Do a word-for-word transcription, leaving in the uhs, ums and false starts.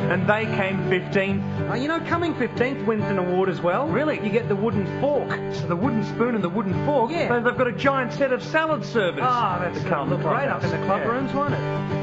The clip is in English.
And they came fifteenth. Uh, you know, coming fifteenth wins an award as well. Really? You get the wooden fork. The wooden spoon and the wooden fork? Yeah. So they've got a giant set of salad servers. Ah, that's to going come to look great clubhouse. up in the club Yeah. rooms, won't it?